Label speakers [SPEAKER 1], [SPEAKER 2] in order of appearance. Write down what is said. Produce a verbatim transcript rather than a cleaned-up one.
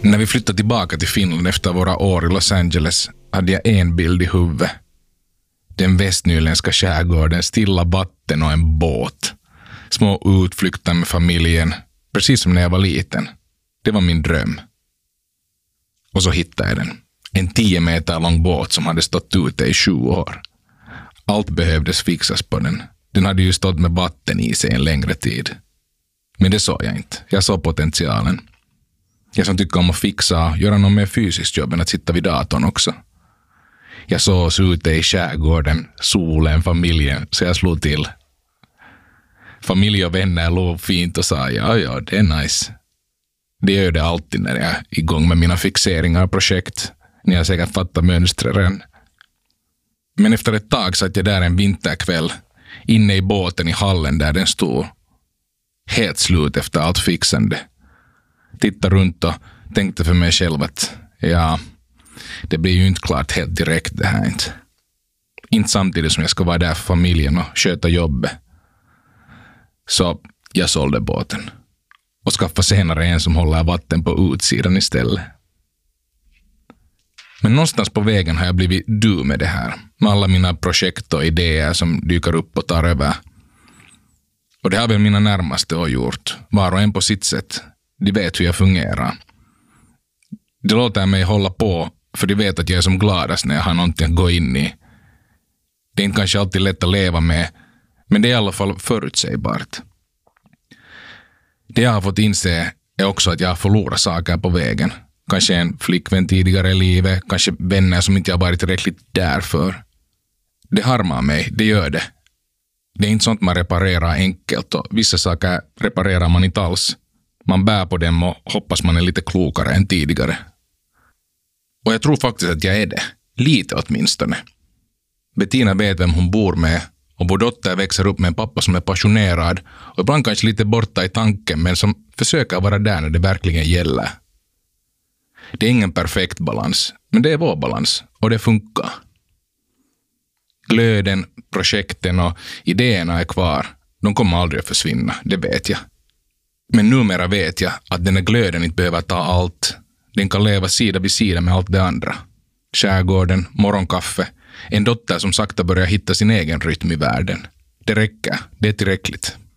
[SPEAKER 1] När vi flyttade tillbaka till Finland efter våra år i Los Angeles hade jag en bild i huvudet. Den västnyländska skärgården, stilla vatten och en båt. Små utflykter med familjen, precis som när jag var liten. Det var min dröm. Och så hittade jag den. En tio meter lång båt som hade stått ute i sju år. Allt behövdes fixas på den. Den hade ju stått med vatten i sig en längre tid. Men det såg jag inte. Jag såg potentialen. Jag som tycker om att fixa, göra något mer fysiskt jobb än att sitta vid datorn också. Jag såg oss ute i skärgården, solen, familjen, så jag slog till. Familj och vänner låg fint och sa, ja, ja, det är nice. Det gör det alltid när jag är igång med mina fixeringar och projekt. Ni har säkert fattat mönstren. Men efter ett tag satt jag där en vinterkväll, inne i båten i hallen där den stod. Helt slut efter allt fixande. Tittade runt och tänkte för mig själv att ja, det blir ju inte klart helt direkt det här inte. Inte samtidigt som jag ska vara där för familjen och sköta jobbet. Så jag sålde båten. Och skaffade senare en som håller vatten på utsidan istället. Men någonstans på vägen har jag blivit du med det här. Med alla mina projekt och idéer som dyker upp och tar över. Och det har väl mina närmaste har gjort. Var och en på sitt sätt. De vet hur jag fungerar. Det låter mig hålla på för de vet att jag är som gladast när jag har någonting att gå in i. Det är inte kanske alltid lätt att leva med, men det är i alla fall förutsägbart. Det jag har fått inse är också att jag har förlorat saker på vägen. Kanske en flickvän tidigare i livet, kanske vänner som inte jag varit tillräckligt där för. Det harmar mig, det gör det. Det är inte sånt man reparerar enkelt och vissa saker reparerar man inte alls. Man bär på dem och hoppas man är lite klokare än tidigare. Och jag tror faktiskt att jag är det. Lite åtminstone. Bettina vet vem hon bor med och vår dotter växer upp med en pappa som är passionerad och ibland kanske lite borta i tanken men som försöker vara där när det verkligen gäller. Det är ingen perfekt balans, men det är vår balans och det funkar. Glöden, projekten och idéerna är kvar. De kommer aldrig att försvinna, det vet jag. Men numera vet jag att den här glöden inte behöver ta allt. Den kan leva sida vid sida med allt det andra. Skärgården, morgonkaffe, en dotter som sakta börjar hitta sin egen rytm i världen. Det räcker, det är tillräckligt.